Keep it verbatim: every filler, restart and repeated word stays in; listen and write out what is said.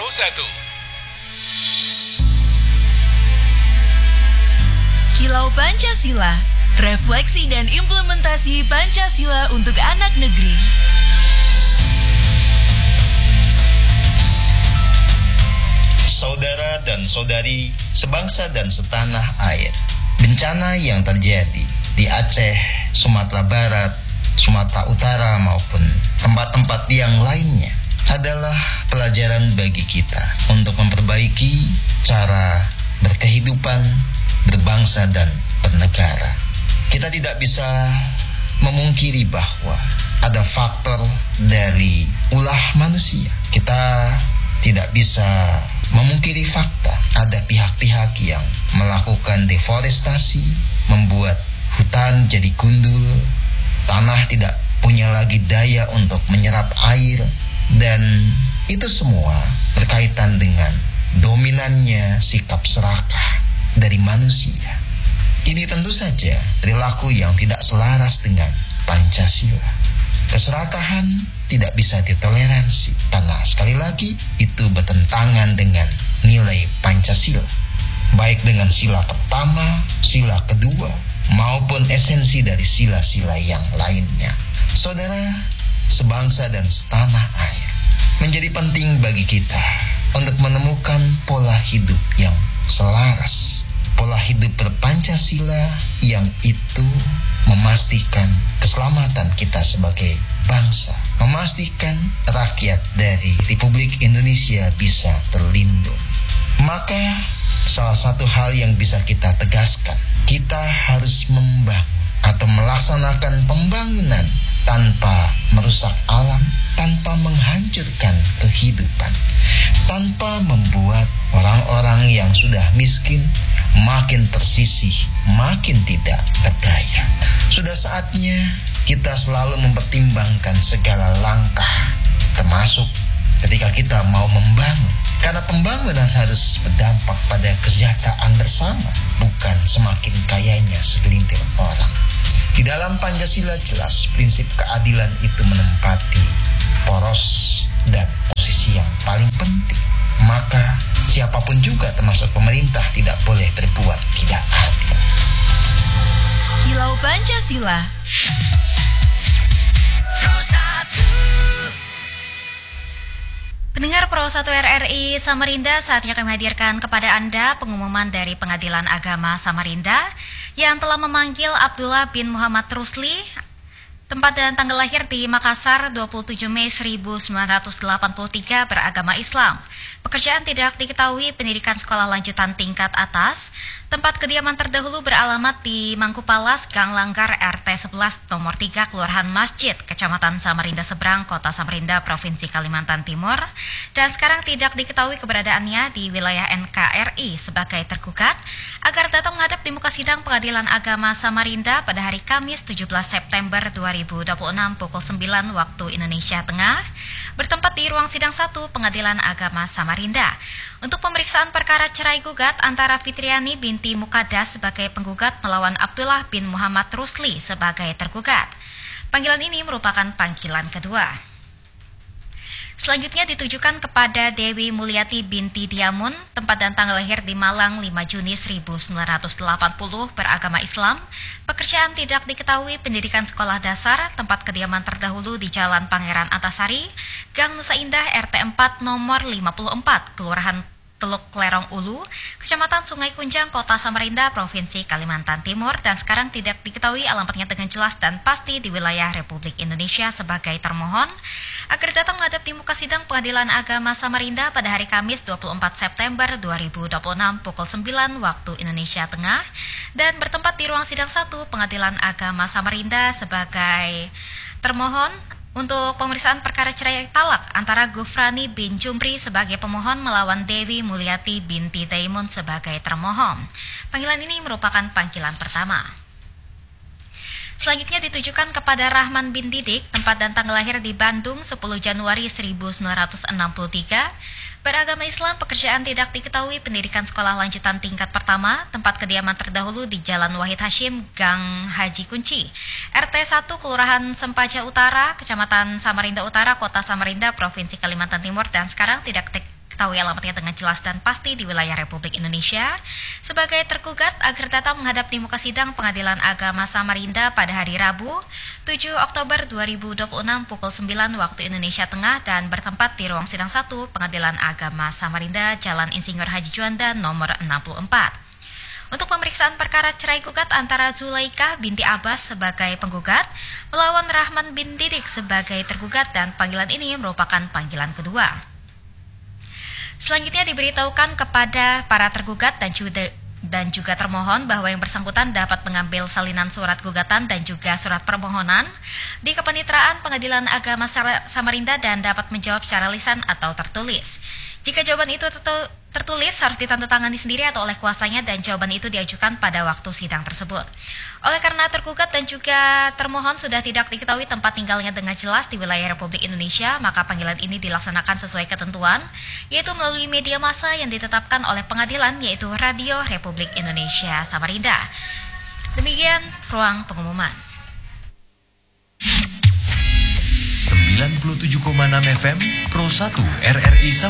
satu. Kilau Pancasila, refleksi dan implementasi Pancasila untuk anak negeri. Saudara dan saudari, sebangsa dan setanah air, bencana yang terjadi di Aceh, Sumatera Barat, Sumatera Utara maupun tempat-tempat yang lainnya adalah pelajaran bagi kita untuk memperbaiki cara berkehidupan, berbangsa dan bernegara. Kita tidak bisa memungkiri bahwa ada faktor dari ulah manusia. Kita tidak bisa memungkiri fakta ada pihak-pihak yang melakukan deforestasi, membuat hutan jadi gundul, tanah tidak punya lagi daya untuk menyerap air, dan itu semua berkaitan dengan dominannya sikap serakah dari manusia. Ini tentu saja perilaku yang tidak selaras dengan Pancasila. Keserakahan tidak bisa ditoleransi karena sekali lagi itu bertentangan dengan nilai Pancasila, baik dengan sila pertama, sila kedua, maupun esensi dari sila-sila yang lainnya. Saudara, sebangsa dan setanah air, menjadi penting bagi kita untuk menemukan pola hidup yang selaras, pola hidup berPancasila yang itu memastikan keselamatan kita sebagai bangsa, memastikan rakyat dari Republik Indonesia bisa terlindungi. Maka salah satu hal yang bisa kita tegaskan, kita harus membangun atau melaksanakan pembangunan tanpa merusak alam, tanpa menghancurkan kehidupan, tanpa membuat orang-orang yang sudah miskin makin tersisih, makin tidak berdaya. Sudah saatnya kita selalu mempertimbangkan segala langkah, termasuk ketika kita mau membangun. Karena pembangunan harus berdampak pada kesejahteraan bersama, bukan semakin kayanya segelintir orang. Di dalam Pancasila jelas prinsip keadilan itu menempati poros dan posisi yang paling penting. Maka siapapun juga termasuk pemerintah tidak boleh berbuat tidak adil. Kilau Pancasila. Pendengar Pro satu R R I Samarinda, saatnya kami hadirkan kepada Anda pengumuman dari Pengadilan Agama Samarinda yang telah memanggil Abdullah bin Muhammad Rusli, tempat dan tanggal lahir di Makassar dua puluh tujuh Mei seribu sembilan ratus delapan puluh tiga, beragama Islam. Pekerjaan tidak diketahui, pendidikan sekolah lanjutan tingkat atas. Tempat kediaman terdahulu beralamat di Mangkupalas, Gang Langgar, R T sebelas, nomor tiga, Kelurahan Masjid, Kecamatan Samarinda Seberang, Kota Samarinda, Provinsi Kalimantan Timur. Dan sekarang tidak diketahui keberadaannya di wilayah N K R I sebagai tergugat, agar datang menghadap di muka sidang Pengadilan Agama Samarinda pada hari Kamis tujuh belas September dua ribu dua puluh enam pukul sembilan waktu Indonesia Tengah, bertempat di ruang sidang satu Pengadilan Agama Samarinda untuk pemeriksaan perkara cerai gugat antara Fitriani binti Mukadas sebagai penggugat melawan Abdullah bin Muhammad Rusli sebagai tergugat. Panggilan ini merupakan panggilan kedua. Selanjutnya ditujukan kepada Dewi Mulyati binti Diamun, tempat dan tanggal lahir di Malang lima Juni seribu sembilan ratus delapan puluh, beragama Islam. Pekerjaan tidak diketahui, pendidikan sekolah dasar, tempat kediaman terdahulu di Jalan Pangeran Antasari, Gang Nusa Indah, R T empat, nomor lima puluh empat, Kelurahan Teluk Lerong Ulu, Kecamatan Sungai Kunjang, Kota Samarinda, Provinsi Kalimantan Timur, dan sekarang tidak diketahui alamatnya dengan jelas dan pasti di wilayah Republik Indonesia sebagai termohon, agar datang menghadap di muka sidang Pengadilan Agama Samarinda pada hari Kamis dua puluh empat September dua ribu dua puluh enam pukul sembilan waktu Indonesia Tengah, dan bertempat di ruang sidang satu Pengadilan Agama Samarinda sebagai termohon untuk pemeriksaan perkara cerai talak antara Gufrani bin Jumri sebagai pemohon melawan Dewi Mulyati binti Daimun sebagai termohon. Panggilan ini merupakan panggilan pertama. Selanjutnya ditujukan kepada Rahman bin Didik, tempat dan tanggal lahir di Bandung sepuluh Januari seribu sembilan ratus enam puluh tiga, beragama Islam, pekerjaan tidak diketahui, pendidikan sekolah lanjutan tingkat pertama, tempat kediaman terdahulu di Jalan Wahid Hashim, Gang Haji Kunci, R T satu Kelurahan Sempaja Utara, Kecamatan Samarinda Utara, Kota Samarinda, Provinsi Kalimantan Timur, dan sekarang tidak diketahui alamatnya dengan jelas dan pasti di wilayah Republik Indonesia, sebagai tergugat agar datang menghadap di muka sidang Pengadilan Agama Samarinda pada hari Rabu, tujuh Oktober dua ribu dua puluh enam pukul sembilan waktu Indonesia Tengah dan bertempat di ruang sidang satu Pengadilan Agama Samarinda, Jalan Insinyur Haji Juanda nomor enam puluh empat. Untuk pemeriksaan perkara cerai gugat antara Zulaikha binti Abbas sebagai penggugat melawan Rahman bin Didik sebagai tergugat, dan panggilan ini merupakan panggilan kedua. Selanjutnya diberitahukan kepada para tergugat dan juga dan juga termohon bahwa yang bersangkutan dapat mengambil salinan surat gugatan dan juga surat permohonan di Kepanitraan Pengadilan Agama Samarinda dan dapat menjawab secara lisan atau tertulis. Jika jawaban itu tertulis harus ditandatangani sendiri atau oleh kuasanya, dan jawaban itu diajukan pada waktu sidang tersebut. Oleh karena tergugat dan juga termohon sudah tidak diketahui tempat tinggalnya dengan jelas di wilayah Republik Indonesia, maka panggilan ini dilaksanakan sesuai ketentuan, yaitu melalui media massa yang ditetapkan oleh pengadilan, yaitu Radio Republik Indonesia Samarinda. Demikian ruang pengumuman. sembilan puluh tujuh koma enam F M Pro satu R R I Samarinda.